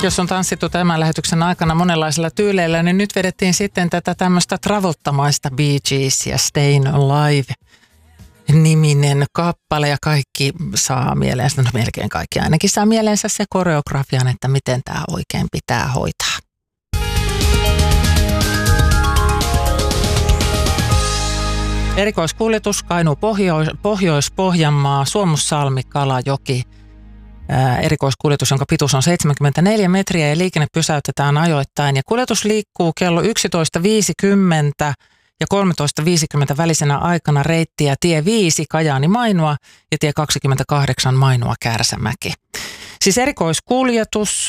jos on tanssittu tämän lähetyksen aikana monenlaisilla tyyleillä, niin nyt vedettiin sitten tätä tämmöistä travoltamaista Bee Gees ja Stayin' Alive-niminen kappale. Ja kaikki saa mieleensä, no melkein kaikki ainakin saa mieleensä se koreografian, että miten tämä oikein pitää hoitaa. Erikoiskuljetus Kainuu Pohjois-Pohjanmaa, Suomussalmi, Kalajoki. Erikoiskuljetus, jonka pituus on 74 metriä ja liikenne pysäytetään ajoittain. Ja kuljetus liikkuu kello 11.50 ja 13.50 välisenä aikana reittiä tie 5 Kajaani-Mainua ja tie 28 Mainua-Kärsämäki. Siis erikoiskuljetus,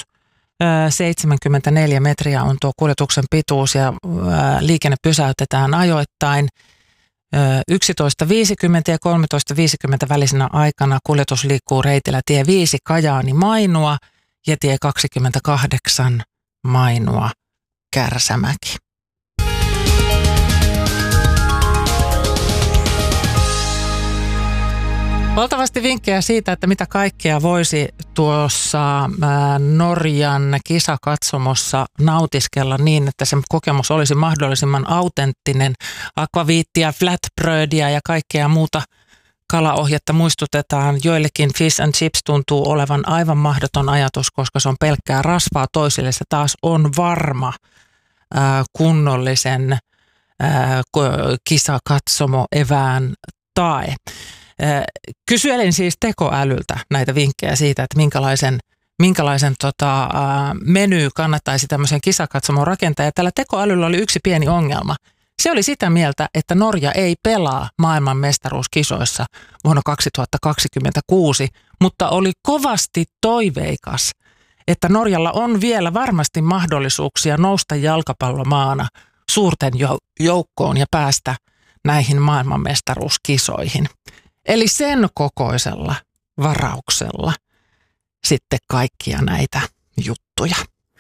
74 metriä on tuo kuljetuksen pituus ja liikenne pysäytetään ajoittain. 11.50 ja 13.50 välisenä aikana kuljetus liikkuu reitillä tie 5 Kajaani-Mainua ja tie 28 Mainua-Kärsämäki. Valtavasti vinkkejä siitä, että mitä kaikkea voisi tuossa Norjan kisakatsomossa nautiskella niin, että se kokemus olisi mahdollisimman autenttinen. Akvaviittiä, flatbreadia ja kaikkea muuta kalaohjetta muistutetaan. Joillekin fish and chips tuntuu olevan aivan mahdoton ajatus, koska se on pelkkää rasvaa. Toisille se taas on varma kunnollisen kisakatsomo evään tae. Kysyelin siis tekoälyltä näitä vinkkejä siitä, että minkälaisen meny kannattaisi tämmöisen kisakatsomon rakentaa. Ja tällä tekoälyllä oli yksi pieni ongelma. Se oli sitä mieltä, että Norja ei pelaa maailman mestaruuskisoissa vuonna 2026, mutta oli kovasti toiveikas, että Norjalla on vielä varmasti mahdollisuuksia nousta jalkapallomaana suurten joukkoon ja päästä näihin maailmanmestaruuskisoihin. Eli sen kokoisella varauksella sitten kaikkia näitä juttuja.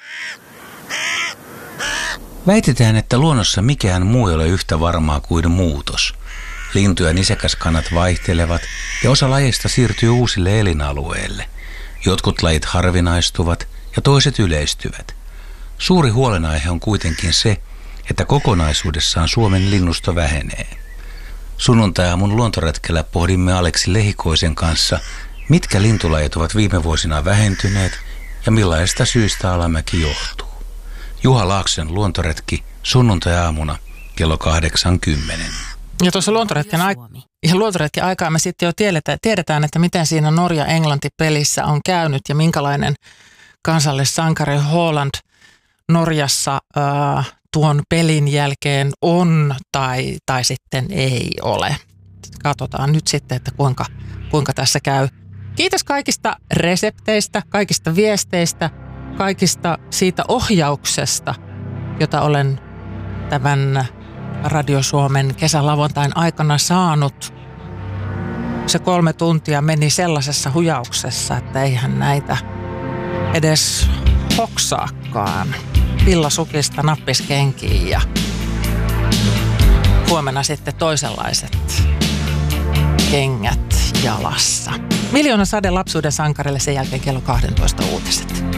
Väitetään, että luonnossa mikään muu ei ole yhtä varmaa kuin muutos. Lintu- ja nisäkäskannat vaihtelevat ja osa lajeista siirtyy uusille elinalueille. Jotkut lajit harvinaistuvat ja toiset yleistyvät. Suuri huolenaihe on kuitenkin se, että kokonaisuudessaan Suomen linnusto vähenee. Sunnuntai-aamun luontoretkellä pohdimme Aleksi Lehikoisen kanssa, mitkä lintulajit ovat viime vuosina vähentyneet ja millaisista syistä alamäki johtuu. Juha Laakson luontoretki sunnuntai-aamuna kello 8:10. Ja tuossa luontoretken aikaa me sitten jo tiedetään, että miten siinä Norja-Englanti-pelissä on käynyt ja minkälainen kansallissankari Haaland Norjassa tuon pelin jälkeen on tai sitten ei ole. Katsotaan nyt sitten, että kuinka tässä käy. Kiitos kaikista resepteistä, kaikista viesteistä, kaikista siitä ohjauksesta, jota olen tämän Radio Suomen kesälavontain aikana saanut. Se 3 tuntia meni sellaisessa hujauksessa, että eihän näitä edes hoksaakaan. Villasukista nappiskenkiin ja huomenna sitten toisenlaiset kengät jalassa. Miljoona sade lapsuuden sankarille, sen jälkeen kello 12 uutiset.